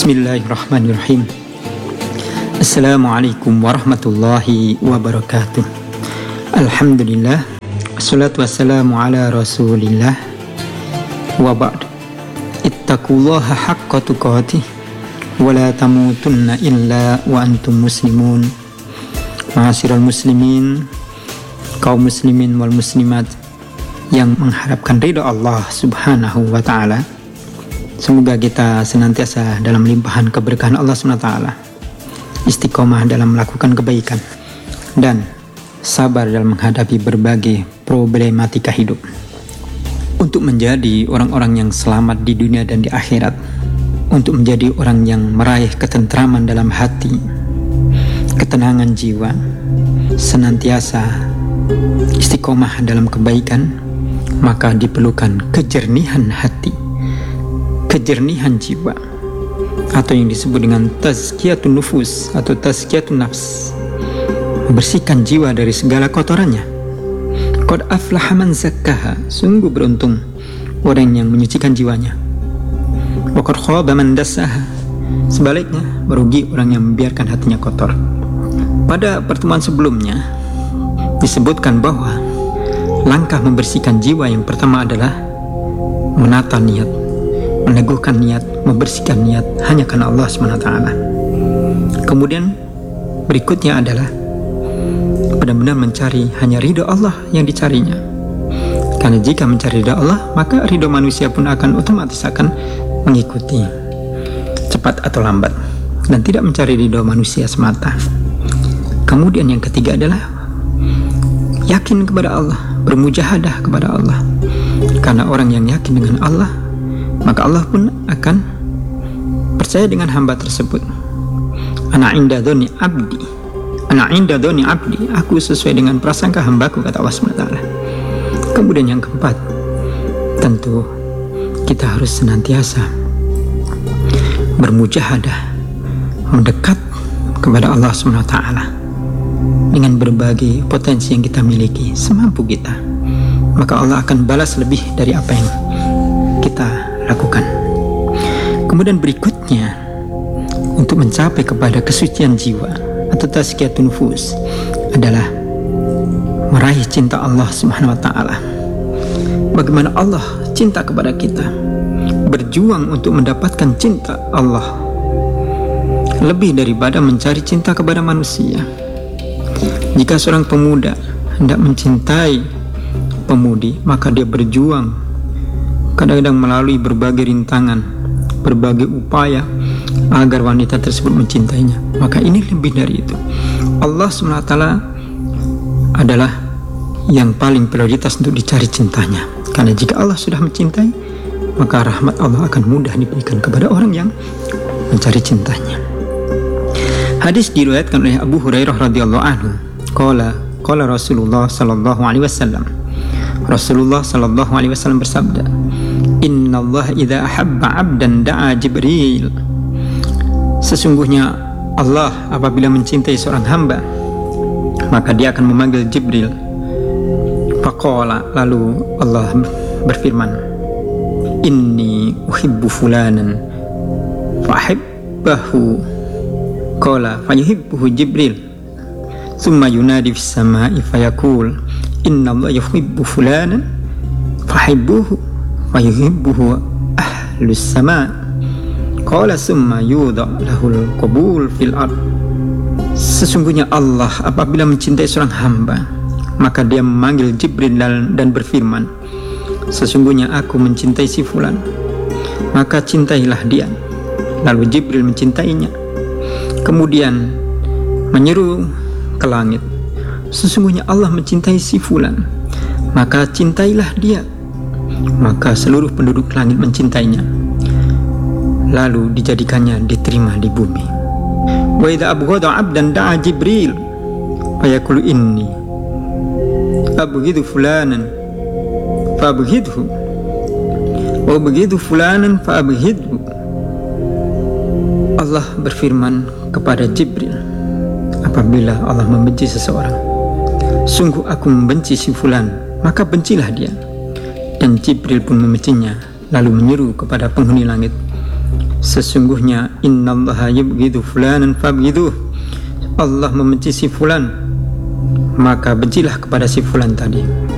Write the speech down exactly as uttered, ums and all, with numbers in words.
Bismillahirrahmanirrahim. Assalamualaikum warahmatullahi wabarakatuh. Alhamdulillah, assalatu wassalamu ala rasulillah, wa ba'd. Ittaqullaha haqqa tuqatih wa la tamutunna illa wa antum muslimun. Ma'asyiral muslimin, kaum muslimin wal muslimat yang mengharapkan ridha Allah subhanahu wa ta'ala, semoga kita senantiasa dalam limpahan keberkahan Allah subhanahu wa ta'ala, istiqomah dalam melakukan kebaikan, dan sabar dalam menghadapi berbagai problematika hidup, untuk menjadi orang-orang yang selamat di dunia dan di akhirat, untuk menjadi orang yang meraih ketentraman dalam hati, ketenangan jiwa, senantiasa istiqomah dalam kebaikan. Maka diperlukan kejernihan hati, kejernihan jiwa, atau yang disebut dengan tazkiyatun nufus atau tazkiyatun nafs, membersihkan jiwa dari segala kotorannya. Qad aflaha man zakkaha, sungguh beruntung orang yang menyucikan jiwanya. Wa qad khaba man dassaha, sebaliknya merugi orang yang membiarkan hatinya kotor. Pada pertemuan sebelumnya disebutkan bahwa langkah membersihkan jiwa yang pertama adalah menata niat, meneguhkan niat, membersihkan niat hanya karena Allah subhanahu wa taala. Kemudian berikutnya adalah benar-benar mencari hanya ridho Allah yang dicarinya. Karena jika mencari ridho Allah, maka ridho manusia pun akan otomatis akan mengikuti, cepat atau lambat, dan tidak mencari ridho manusia semata. Kemudian yang ketiga adalah yakin kepada Allah, bermujahadah kepada Allah. Karena orang yang yakin dengan Allah, maka Allah pun akan percaya dengan hamba tersebut. Ana inda dzanni abdi, ana inda dzanni abdi, aku sesuai dengan prasangka hambaku, kata Allah subhanahu wa taala. Kemudian yang keempat, tentu kita harus senantiasa bermujahadah, mendekat kepada Allah subhanahu wa taala dengan berbagai potensi yang kita miliki semampu kita. Maka Allah akan balas lebih dari apa yang kita lakukan. Kemudian berikutnya, untuk mencapai kepada kesucian jiwa atau tazkiyatun nufus adalah meraih cinta Allah subhanahu wa ta'ala. Bagaimana Allah cinta kepada kita, berjuang untuk mendapatkan cinta Allah lebih daripada mencari cinta kepada manusia. Jika seorang pemuda hendak mencintai pemudi, maka dia berjuang kadang-kadang melalui berbagai rintangan, berbagai upaya agar wanita tersebut mencintainya. Maka ini lebih dari itu. Allah subhanahu wa taala adalah yang paling prioritas untuk dicari cintanya. Karena jika Allah sudah mencintai, maka rahmat Allah akan mudah diberikan kepada orang yang mencari cintanya. Hadis diriwayatkan oleh Abu Hurairah radhiyallahu anhu. Qala qala Rasulullah sallallahu alaihi wasallam. Rasulullah sallallahu alaihi wasallam bersabda, "Innallaha idza ahabba 'abdan da'a Jibril." Sesungguhnya Allah apabila mencintai seorang hamba, maka dia akan memanggil Jibril. Faqala, lalu Allah berfirman, "Inni uhibbu fulanan fahibbahu." Qala fayuhibbuhu Jibril. Thumma yunadi fis samai fayaqul, "Inna Allah yuhibbu fulanan fahibbuhu fayuhibbuhu ahlus sama." Qala summa yudha lahul qabul fil ard. Sesungguhnya Allah apabila mencintai seorang hamba, maka dia memanggil Jibril dan, dan berfirman, "Sesungguhnya aku mencintai si fulan, maka cintailah dia." Lalu Jibril mencintainya. Kemudian menyeru ke langit, "Sesungguhnya Allah mencintai si fulan, maka cintailah dia." Maka seluruh penduduk langit mencintainya. Lalu dijadikannya diterima di bumi. Wa idza abghada 'abdan da'a Jibril fayaqulu inni abghidu fulanan fabghidhu wa abghidu fulanan fabghidhu. Allah berfirman kepada Jibril apabila Allah membenci seseorang, "Sungguh aku membenci si fulan, maka bencilah dia." Dan Jibril pun membencinya, lalu menyeru kepada penghuni langit, sesungguhnya innallaha yubghidu fulanan fabghiduh, Allah membenci si fulan, maka bencilah kepada si fulan tadi.